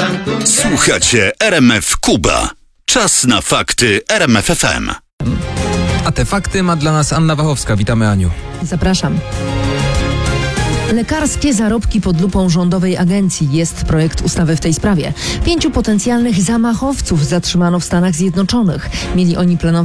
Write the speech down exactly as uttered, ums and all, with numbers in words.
Słuchacie R M F Kuba. Czas na fakty R M F F M. A te fakty ma dla nas Anna Wachowska. Witamy, Aniu. Zapraszam. Lekarskie zarobki pod lupą rządowej agencji. Jest projekt ustawy w tej sprawie. Pięciu potencjalnych zamachowców zatrzymano w Stanach Zjednoczonych. Mieli oni planować